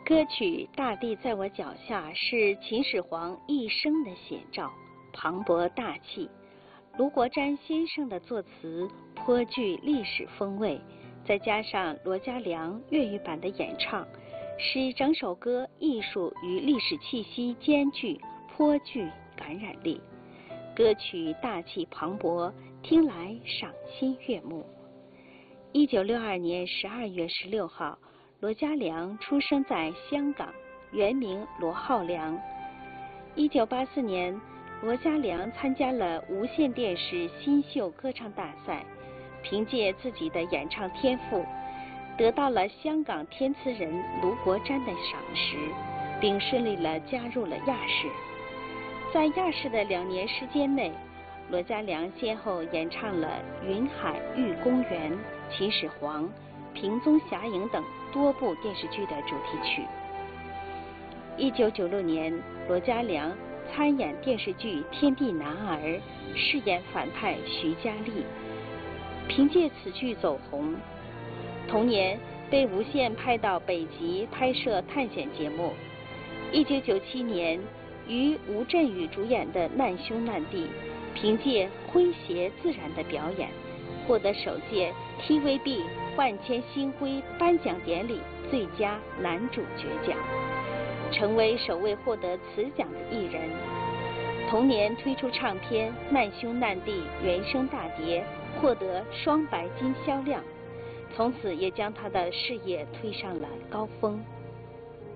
歌曲《大地在我脚下》是秦始皇一生的写照，磅礴大气。卢国詹先生的作词颇具历史风味，再加上罗嘉良粤语版的演唱，使整首歌艺术与历史气息兼具，颇具感染力。歌曲大气磅礴，听来赏心悦目。1962年12月16号，罗嘉良出生在香港，原名罗浩良。1984年，罗嘉良参加了无线电视新秀歌唱大赛，凭借自己的演唱天赋，得到了香港填词人卢国詹的赏识，并顺利了加入了亚视。在亚视的2年时间内，罗嘉良先后演唱了《云海玉公园》、《秦始皇》、《平宗侠影》等多部电视剧的主题曲。1996年，罗嘉良参演电视剧《天地男儿》，饰演反派徐佳丽，凭借此剧走红。同年被无线派到北极拍摄探险节目。1997年，于吴镇宇主演的《难兄难弟》，凭借诙谐自然的表演，获得首届 TVB 万千星辉颁奖典礼最佳男主角奖，成为首位获得此奖的艺人。同年推出唱片《难兄难弟》原声大碟，获得双白金销量，从此也将他的事业推上了高峰。